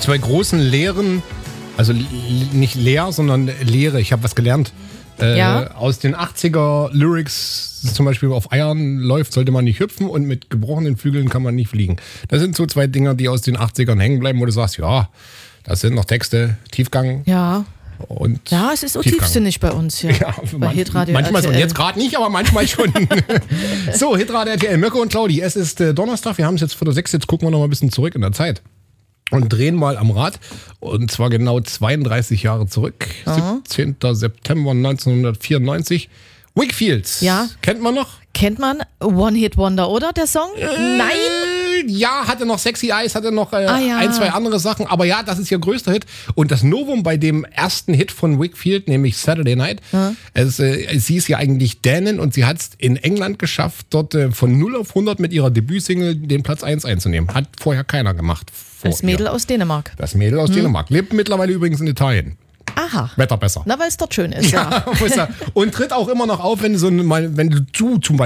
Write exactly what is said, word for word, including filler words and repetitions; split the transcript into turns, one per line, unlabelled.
zwei großen Lehren, also nicht leer, sondern Lehre, ich habe was gelernt. Äh,
ja.
Aus den achtziger Lyrics, zum Beispiel auf Eiern läuft, sollte man nicht hüpfen und mit gebrochenen Flügeln kann man nicht fliegen. Das sind so zwei Dinger, die aus den achtzigern hängen bleiben, wo du sagst, ja, das sind noch Texte, Tiefgang.
Ja.
Und
ja, es ist auch
Tiefgang.
Tiefsinnig bei uns hier.
Ja,
bei
manch,
Hitradio
manchmal
R T L.
so. Jetzt gerade nicht, aber manchmal schon. So, Hitradio R T L, Mirko und Claudi. Es ist äh, Donnerstag, wir haben es jetzt vor der sechs, jetzt gucken wir noch mal ein bisschen zurück in der Zeit. Und drehen mal am Rad. Und zwar genau zweiunddreißig Jahre zurück.
Aha.
siebzehnter September neunzehnhundertvierundneunzig. Wakefields.
Ja.
Kennt man noch?
Kennt man One-Hit-Wonder, oder, der Song?
Äh,
Nein!
Ja, hatte noch Sexy Eyes, hatte noch äh,
Ah, ja.
ein, zwei andere Sachen. Aber ja, das ist ihr größter Hit. Und das Novum bei dem ersten Hit von Wakefield, nämlich Saturday Night,
Ja.
es, äh, sie ist ja eigentlich Dänin und sie hat es in England geschafft, dort äh, von null auf hundert mit ihrer Debütsingle den Platz eins einzunehmen. Hat vorher keiner gemacht. Vor
Das Mädel
ihr.
aus Dänemark.
Das Mädel aus Dänemark. Lebt mittlerweile übrigens in Italien.
Aha.
Wetter besser.
Na, weil es dort schön ist, ja.
Ja, muss er. Und tritt auch immer noch auf, wenn, so ein, mal, wenn du zum Beispiel